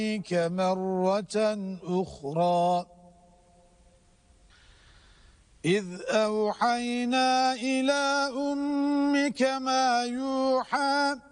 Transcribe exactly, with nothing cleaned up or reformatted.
مرة أخرى إذ أوحينا إلى أمك ما يوحى